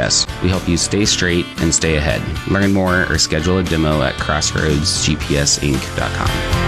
GPS. We help you stay straight and stay ahead. Learn more or schedule a demo at crossroadsgpsinc.com.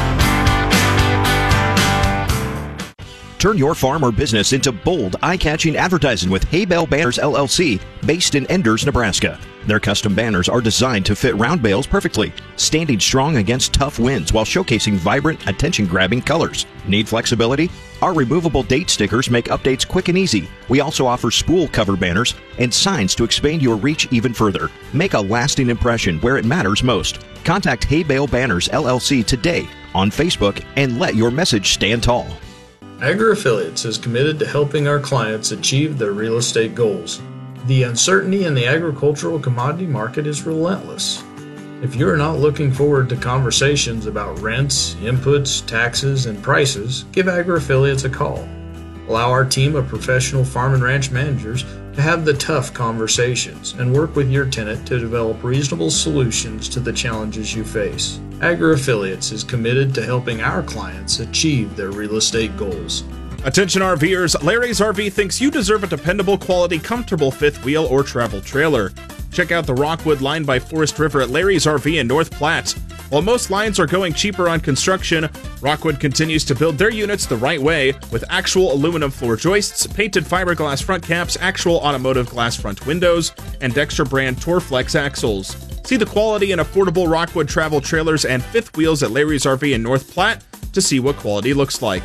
Turn your farm or business into bold, eye-catching advertising with Hay Bale Banners LLC, based in Enders, Nebraska. Their custom banners are designed to fit round bales perfectly, standing strong against tough winds while showcasing vibrant, attention-grabbing colors. Need flexibility? Our removable date stickers make updates quick and easy. We also offer spool cover banners and signs to expand your reach even further. Make a lasting impression where it matters most. Contact Hay Bale Banners LLC today on Facebook and let your message stand tall. AgriAffiliates is committed to helping our clients achieve their real estate goals. The uncertainty in the agricultural commodity market is relentless. If you're not looking forward to conversations about rents, inputs, taxes, and prices, give AgriAffiliates a call. Allow our team of professional farm and ranch managers to have the tough conversations and work with your tenant to develop reasonable solutions to the challenges you face. AgriAffiliates is committed to helping our clients achieve their real estate goals. Attention RVers, Larry's RV thinks you deserve a dependable, quality, comfortable fifth wheel or travel trailer. Check out the Rockwood line by Forest River at Larry's RV in North Platte. While most lines are going cheaper on construction, Rockwood continues to build their units the right way with actual aluminum floor joists, painted fiberglass front caps, actual automotive glass front windows, and Dexter brand Torflex axles. See the quality and affordable Rockwood travel trailers and fifth wheels at Larry's RV in North Platte to see what quality looks like.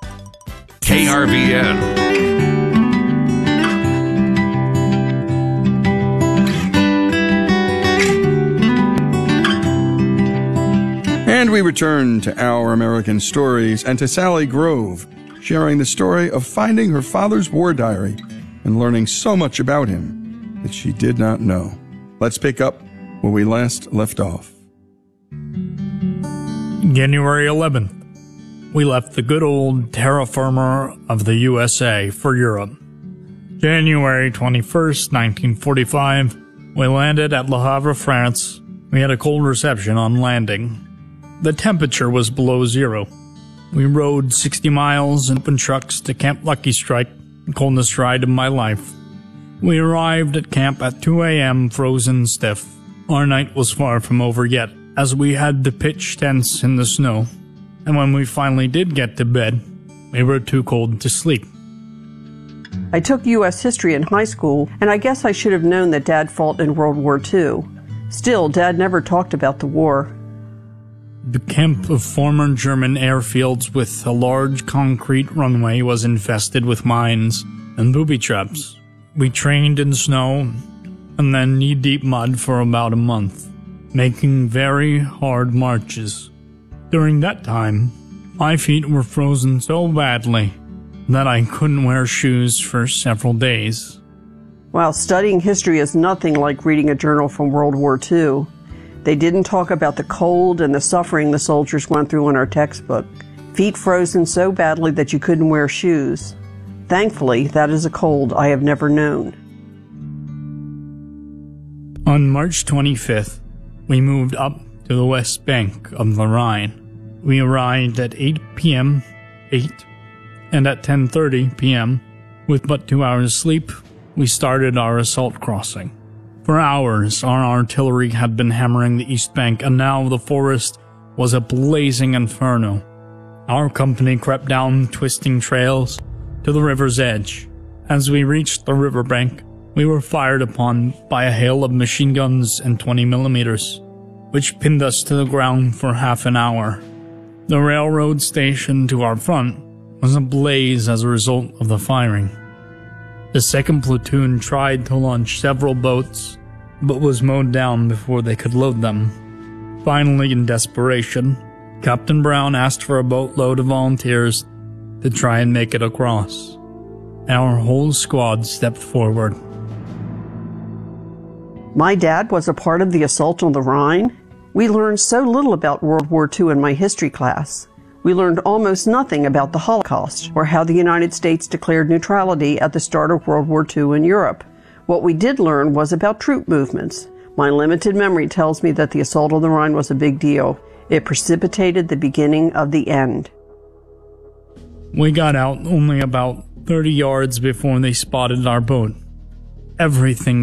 KRVN. And we return to Our American Stories and to Sally Grove, sharing the story of finding her father's war diary and learning so much about him that she did not know. Let's pick up where we last left off. January 11th. We left the good old terra firma of the USA for Europe. January 21st, 1945, we landed at Le Havre, France. We had a cold reception on landing. The temperature was below zero. We rode 60 miles in open trucks to Camp Lucky Strike, the coldest ride of my life. We arrived at camp at 2 a.m. frozen stiff. Our night was far from over yet, as we had to pitch tents in the snow. And when we finally did get to bed, we were too cold to sleep. I took U.S. history in high school, and I guess I should have known that Dad fought in World War II. Still, Dad never talked about the war. The camp of former German airfields with a large concrete runway was infested with mines and booby traps. We trained in snow and then knee-deep mud for about a month, making very hard marches. During that time, my feet were frozen so badly that I couldn't wear shoes for several days. While studying history is nothing like reading a journal from World War II, they didn't talk about the cold and the suffering the soldiers went through in our textbook. Feet frozen so badly that you couldn't wear shoes. Thankfully, that is a cold I have never known. On March 25th, we moved up to the west bank of the Rhine. We arrived at 8 p.m., and at 10:30 p.m., with but 2 hours sleep, we started our assault crossing. For hours, our artillery had been hammering the east bank, and now the forest was a blazing inferno. Our company crept down twisting trails to the river's edge. As we reached the riverbank, we were fired upon by a hail of machine guns and 20 millimeters, which pinned us to the ground for half an hour. The railroad station to our front was ablaze as a result of the firing. The second platoon tried to launch several boats, but was mowed down before they could load them. Finally, in desperation, Captain Brown asked for a boatload of volunteers to try and make it across. Our whole squad stepped forward. My dad was a part of the assault on the Rhine. We learned so little about World War II in my history class. We learned almost nothing about the Holocaust or how the United States declared neutrality at the start of World War II in Europe. What we did learn was about troop movements. My limited memory tells me that the assault on the Rhine was a big deal. It precipitated the beginning of the end. We got out only about 30 yards before they spotted our boat. Everything